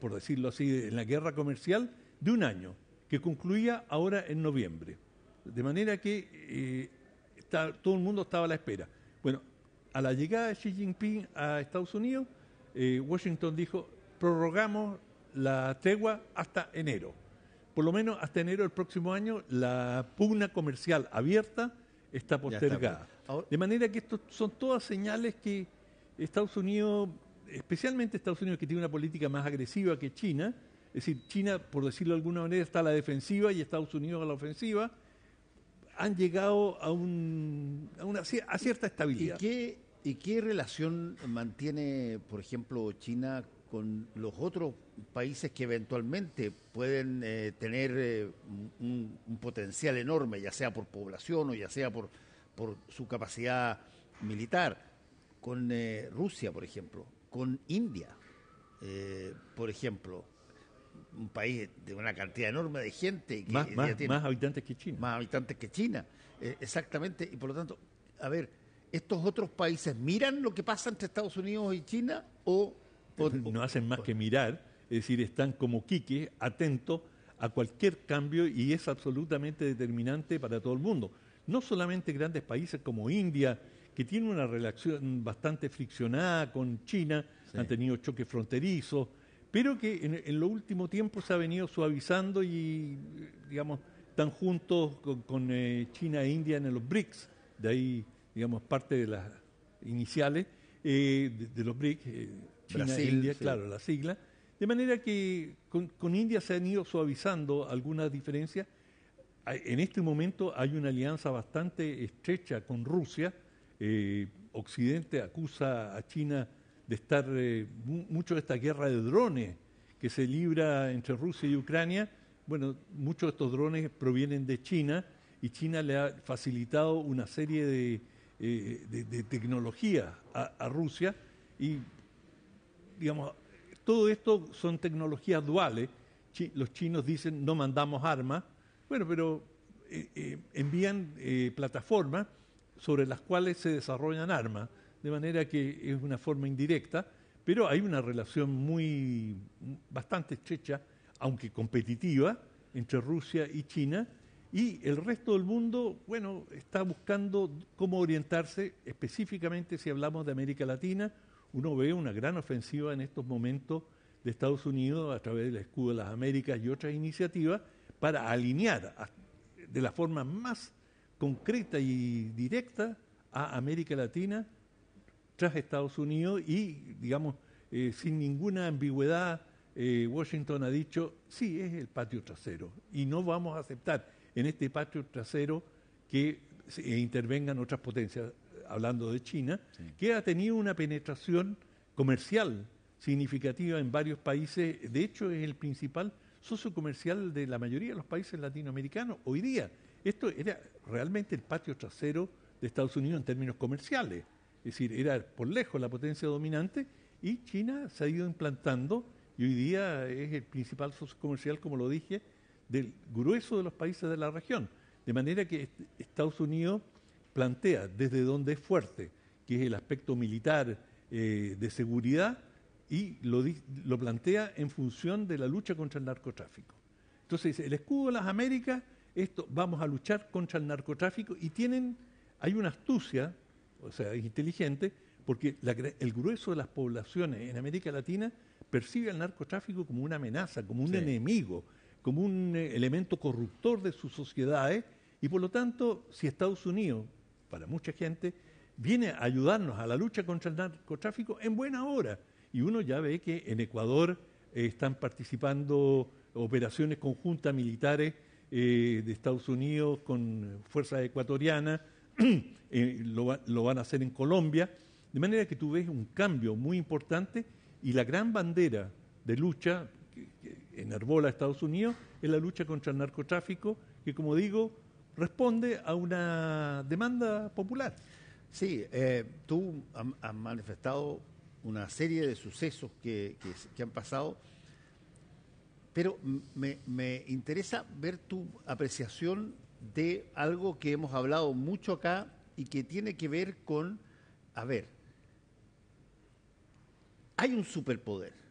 por decirlo así, en la guerra comercial de un año, que concluía ahora en noviembre. De manera que todo el mundo estaba a la espera. Bueno, a la llegada de Xi Jinping a Estados Unidos, Washington dijo, prorrogamos la tregua hasta enero. Por lo menos hasta enero del próximo año, la pugna comercial abierta está postergada. Ahora, de manera que estos son todas señales que Estados Unidos, especialmente Estados Unidos, que tiene una política más agresiva que China, es decir, China, por decirlo de alguna manera, está a la defensiva y Estados Unidos a la ofensiva, han llegado a cierta estabilidad. ¿Y qué relación mantiene, por ejemplo, China con los otros países que eventualmente pueden tener un potencial enorme, ya sea por población o ya sea por su capacidad militar? Con Rusia, por ejemplo, con India, por ejemplo, un país de una cantidad enorme de gente. Que más habitantes que China. Más habitantes que China, exactamente. Y por lo tanto, a ver, ¿estos otros países miran lo que pasa entre Estados Unidos y China no hacen más que mirar? Es decir, están como quique, atentos a cualquier cambio y es absolutamente determinante para todo el mundo. No solamente grandes países como India, que tiene una relación bastante friccionada con China, sí, han tenido choques fronterizos, pero que en los últimos tiempos se ha venido suavizando y, digamos, están juntos con China e India en los BRICS, de ahí, digamos, parte de las iniciales de los BRICS, China Brasil, e India, sí, claro, la sigla, de manera que con India se han ido suavizando algunas diferencias. En este momento hay una alianza bastante estrecha con Rusia. Occidente acusa a China de estar mucho de esta guerra de drones que se libra entre Rusia y Ucrania. Bueno, muchos de estos drones provienen de China y China le ha facilitado una serie de tecnología a Rusia y, digamos, todo esto son tecnologías duales. Los chinos dicen no mandamos armas, bueno, pero envían plataformas sobre las cuales se desarrollan armas, de manera que es una forma indirecta, pero hay una relación bastante estrecha, aunque competitiva, entre Rusia y China, y el resto del mundo, bueno, está buscando cómo orientarse, específicamente si hablamos de América Latina. Uno ve una gran ofensiva en estos momentos de Estados Unidos a través del Escudo de las Américas y otras iniciativas para alinear de la forma más concreta y directa a América Latina tras Estados Unidos y, digamos, sin ninguna ambigüedad, Washington ha dicho, sí, es el patio trasero y no vamos a aceptar en este patio trasero que intervengan otras potencias, hablando de China, sí, que ha tenido una penetración comercial significativa en varios países. De hecho, es el principal socio comercial de la mayoría de los países latinoamericanos hoy día. Esto era realmente el patio trasero de Estados Unidos en términos comerciales. Es decir, era por lejos la potencia dominante y China se ha ido implantando y hoy día es el principal socio comercial, como lo dije, del grueso de los países de la región. De manera que Estados Unidos plantea desde donde es fuerte, que es el aspecto militar de seguridad, y lo plantea en función de la lucha contra el narcotráfico. Entonces, el Escudo de las Américas, vamos a luchar contra el narcotráfico y hay una astucia, o sea, es inteligente, porque el grueso de las poblaciones en América Latina percibe al narcotráfico como una amenaza, como un enemigo, como un elemento corruptor de sus sociedades, y por lo tanto, si Estados Unidos, para mucha gente, viene a ayudarnos a la lucha contra el narcotráfico, en buena hora. Y uno ya ve que en Ecuador están participando operaciones conjuntas militares de Estados Unidos con fuerzas ecuatorianas, lo van a hacer en Colombia, de manera que tú ves un cambio muy importante y la gran bandera de lucha que enarbola a Estados Unidos es la lucha contra el narcotráfico, que, como digo, responde a una demanda popular. Sí, tú has manifestado una serie de sucesos que han pasado, pero me interesa ver tu apreciación de algo que hemos hablado mucho acá y que tiene que ver con, a ver, hay un superpoder